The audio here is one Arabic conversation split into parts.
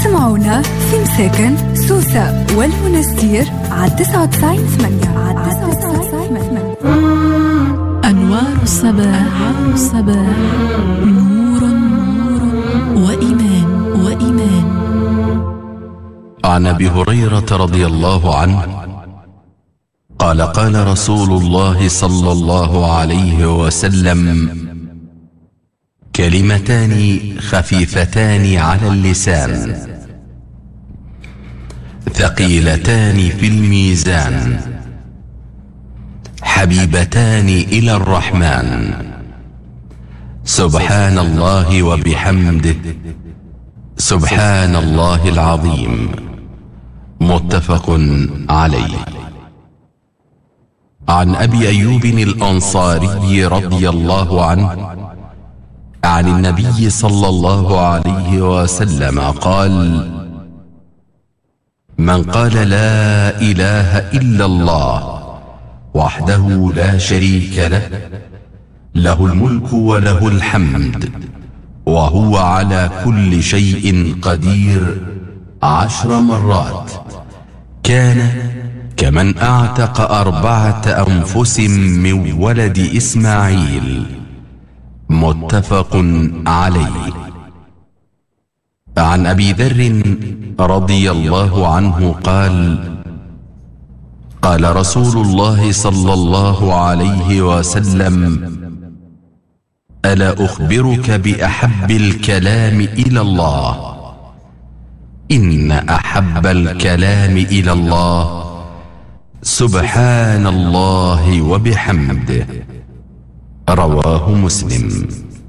اسمعونا في مساكن سوسة والمنستير على 99.8. أنوار الصباح نور وإيمان. عن أبي هريرة رضي الله عنه قال قال رسول الله صلى الله عليه وسلم: كلمتان خفيفتان على اللسان ثقيلتان في الميزان حبيبتان إلى الرحمن سبحان الله وبحمده سبحان الله العظيم. متفق عليه. عن أبي أيوب الأنصاري رضي الله عنه عن النبي صلى الله عليه وسلم قال: من قال لا إله إلا الله وحده لا شريك له له الملك وله الحمد وهو على كل شيء قدير 10 مرات كان كمن أعتق 4 أنفس من ولد إسماعيل. متفق عليه. عن أبي ذر رضي الله عنه قال: قال رسول الله صلى الله عليه وسلم: ألا أخبرك بأحب الكلام إلى الله؟ إن أحب الكلام إلى الله سبحان الله وبحمده. رواه مسلم.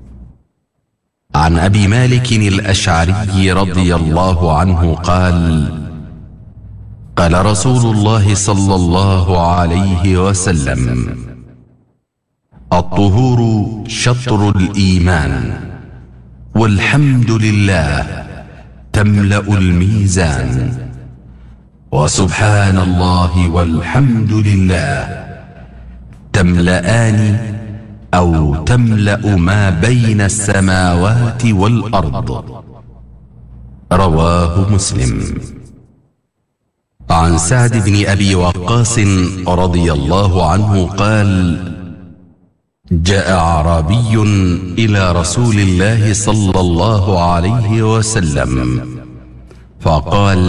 عن أبي مالك الأشعري رضي الله عنه قال: قال رسول الله صلى الله عليه وسلم: الطهور شطر الإيمان والحمد لله تملأ الميزان وسبحان الله والحمد لله تملأان أو تملأ ما بين السماوات والأرض. رواه مسلم. عن سعد بن أبي وقاص رضي الله عنه قال: جاء أعرابي إلى رسول الله صلى الله عليه وسلم فقال: